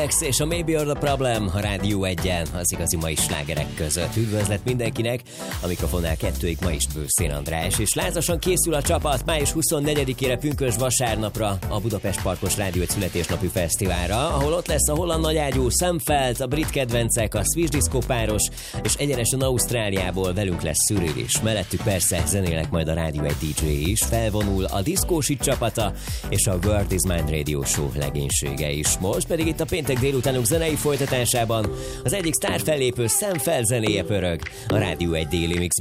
Alex és a Maybe You're the Problem a Rádió 1-en, az igazi mai slágerek között. Üdvözlet mindenkinek, a mikrofonnál 2-ig ma is Bőszén András, és lázasan készül a csapat május 24-ére pünkösd vasárnapra a Budapest Parkos Rádió 1 születésnapi fesztiválra, ahol ott lesz a holland nagyágyú Sam Feldt, a brit kedvencek, a Swiss Disco páros, és egyenesen Ausztráliából velünk lesz Cyril is. Mellettük persze zenélek majd a Rádió 1 DJ is, felvonul a diszkósit csapata, és a World is Mind Radio Show legénysége is. Most pedig itt a péntek délutánok zenei folytatásában az egyik sztár fellépő Sam Feldt zenéje pörög a Rádió 1 déli mixben.